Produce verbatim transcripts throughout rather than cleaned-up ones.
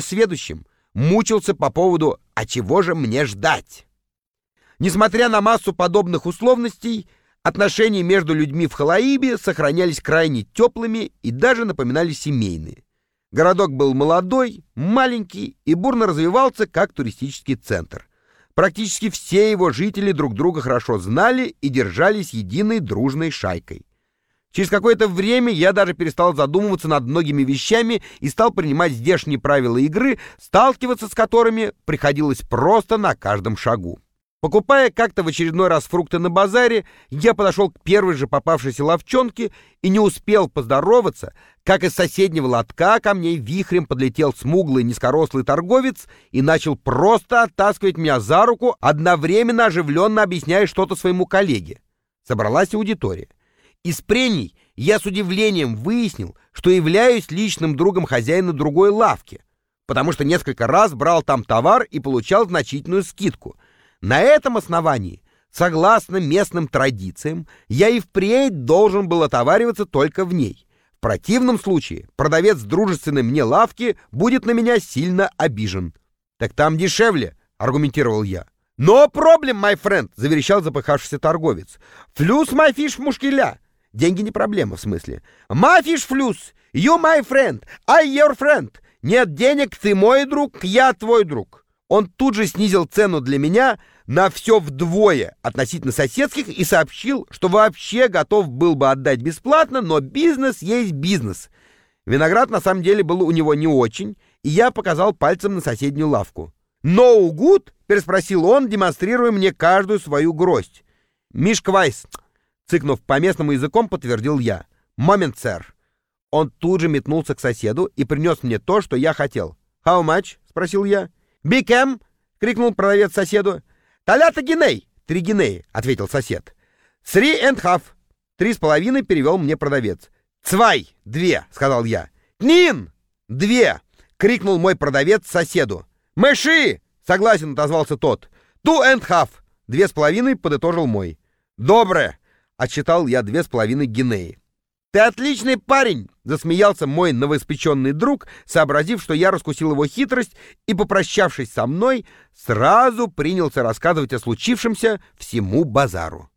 несведущим, мучился по поводу «а чего же мне ждать?». Несмотря на массу подобных условностей, отношения между людьми в Халаибе сохранялись крайне теплыми и даже напоминали семейные. Городок был молодой, маленький и бурно развивался как туристический центр. Практически все его жители друг друга хорошо знали и держались единой дружной шайкой. Через какое-то время я даже перестал задумываться над многими вещами и стал принимать здешние правила игры, сталкиваться с которыми приходилось просто на каждом шагу. Покупая как-то в очередной раз фрукты на базаре, я подошел к первой же попавшейся лавчонке и не успел поздороваться, как из соседнего лотка ко мне вихрем подлетел смуглый низкорослый торговец и начал просто оттаскивать меня за руку, одновременно оживленно объясняя что-то своему коллеге. Собралась аудитория. Из прений я с удивлением выяснил, что являюсь личным другом хозяина другой лавки, потому что несколько раз брал там товар и получал значительную скидку. На этом основании, согласно местным традициям, я и впредь должен был отовариваться только в ней. В противном случае продавец дружественной мне лавки будет на меня сильно обижен. «Так там дешевле», — аргументировал я. «No problem, my friend», — заверещал запыхавшийся торговец. «Флюс my fish мушкеля». Деньги не проблема, в смысле. «My fish флюс, you my friend, I your friend». «Нет денег, ты мой друг, я твой друг». Он тут же снизил цену для меня на все вдвое относительно соседских и сообщил, что вообще готов был бы отдать бесплатно, но бизнес есть бизнес. Виноград на самом деле был у него не очень, и я показал пальцем на соседнюю лавку. «No good?» — переспросил он, демонстрируя мне каждую свою гроздь. «Мишквайс», — цыкнув по местному языком, подтвердил я. «Момент, сэр». Он тут же метнулся к соседу и принес мне то, что я хотел. «How much?» — спросил я. «Бикэм!» — крикнул продавец соседу. «Талята гиней!» — «Три гинеи», — ответил сосед. «Three and half!» — «Три с половиной», — перевел мне продавец. «Цвай!» — «Две!» — сказал я. «Нин!» — «Две!» — крикнул мой продавец соседу. «Мэши!» — согласен отозвался тот. «Two and half!» — «Две с половиной», — подытожил мой. «Добре!» — отсчитал я две с половиной гинеи. «Ты отличный парень!» — засмеялся мой новоиспеченный друг, сообразив, что я раскусил его хитрость, и, попрощавшись со мной, сразу принялся рассказывать о случившемся всему базару.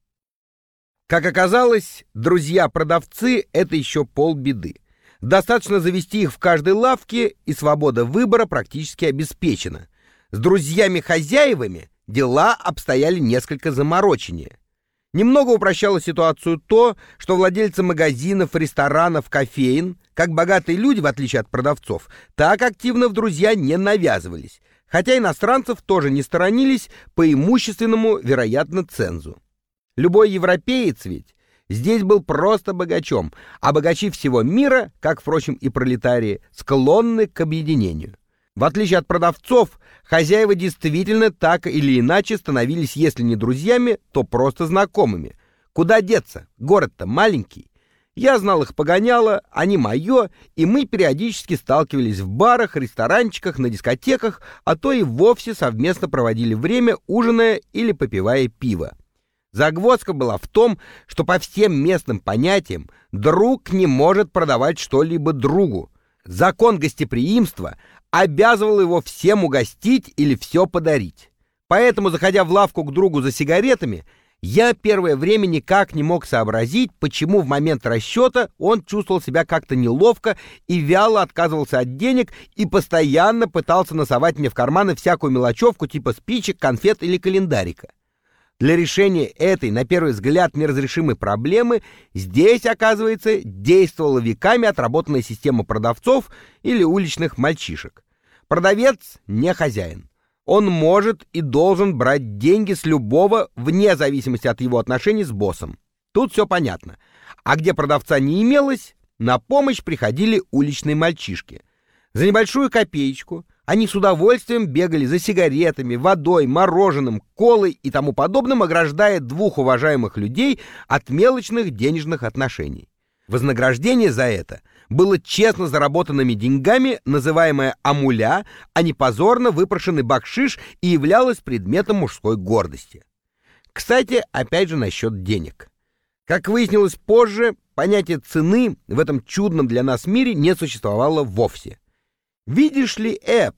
Как оказалось, друзья-продавцы — это еще полбеды. Достаточно завести их в каждой лавке, и свобода выбора практически обеспечена. С друзьями-хозяевами дела обстояли несколько замороченнее. Немного упрощало ситуацию то, что владельцы магазинов, ресторанов, кофеен, как богатые люди, в отличие от продавцов, так активно в друзья не навязывались, хотя иностранцев тоже не сторонились по имущественному, вероятно, цензу. Любой европеец ведь здесь был просто богачом, а богачи всего мира, как, впрочем, и пролетарии, склонны к объединению. В отличие от продавцов, хозяева действительно так или иначе становились, если не друзьями, то просто знакомыми. Куда деться? Город-то маленький. Я знал их погоняло, они мое, и мы периодически сталкивались в барах, ресторанчиках, на дискотеках, а то и вовсе совместно проводили время, ужиная или попивая пиво. Загвоздка была в том, что по всем местным понятиям друг не может продавать что-либо другу. Закон гостеприимства обязывал его всем угостить или все подарить. Поэтому, заходя в лавку к другу за сигаретами, я первое время никак не мог сообразить, почему в момент расчета он чувствовал себя как-то неловко и вяло отказывался от денег и постоянно пытался насовать мне в карманы всякую мелочевку типа спичек, конфет или календарика. Для решения этой, на первый взгляд, неразрешимой проблемы здесь, оказывается, действовала веками отработанная система продавцов или уличных мальчишек. Продавец не хозяин. Он может и должен брать деньги с любого, вне зависимости от его отношений с боссом. Тут все понятно. А где продавца не имелось, на помощь приходили уличные мальчишки. За небольшую копеечку они с удовольствием бегали за сигаретами, водой, мороженым, колой и тому подобным, ограждая двух уважаемых людей от мелочных денежных отношений. Вознаграждение за это было честно заработанными деньгами, называемое амуля, а не позорно выпрошенный бакшиш, и являлось предметом мужской гордости. Кстати, опять же насчет денег. Как выяснилось позже, понятие цены в этом чудном для нас мире не существовало вовсе. «Видишь ли, Эб»,